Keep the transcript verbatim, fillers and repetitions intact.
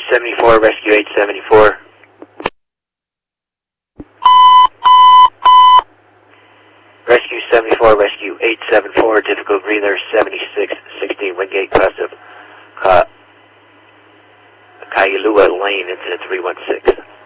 seventy-four, rescue eight seventy-four. Rescue seventy-four, rescue eight seventy-four, difficult breather seventy-six sixteen, Wingate class of Ka Kailua Lane, incident three one six.